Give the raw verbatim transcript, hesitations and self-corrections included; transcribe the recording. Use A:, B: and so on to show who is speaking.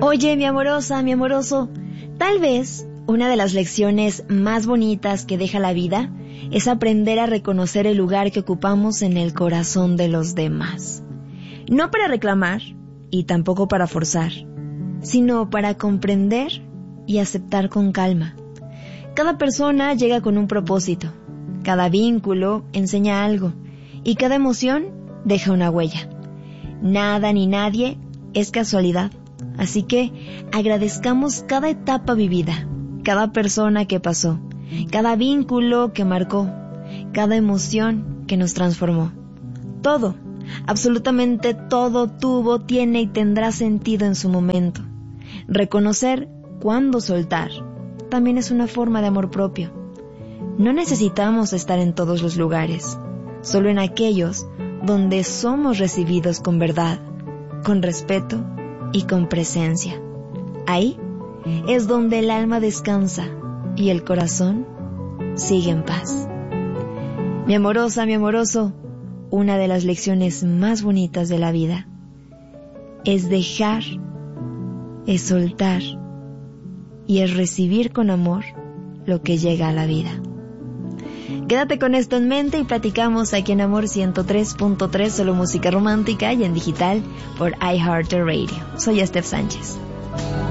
A: Oye, mi amorosa, mi amoroso, tal vez una de las lecciones más bonitas que deja la vida es aprender a reconocer el lugar que ocupamos en el corazón de los demás. No para reclamar y tampoco para forzar, sino para comprender y aceptar con calma. Cada persona llega con un propósito, cada vínculo enseña algo y cada emoción deja una huella. Nada ni nadie es casualidad, así que agradezcamos cada etapa vivida, cada persona que pasó, cada vínculo que marcó, cada emoción que nos transformó. Todo, absolutamente todo tuvo, tiene y tendrá sentido en su momento. Reconocer cuándo soltar también es una forma de amor propio. No necesitamos estar en todos los lugares, solo en aquellos donde somos recibidos con verdad, con respeto y con presencia. Ahí es donde el alma descansa y el corazón sigue en paz. Mi amorosa, mi amoroso, una de las lecciones más bonitas de la vida es dejar, es soltar y es recibir con amor lo que llega a la vida. Quédate con esto en mente y platicamos aquí en Amor ciento tres punto tres, solo música romántica y en digital por iHeartRadio. Soy Steph Sánchez.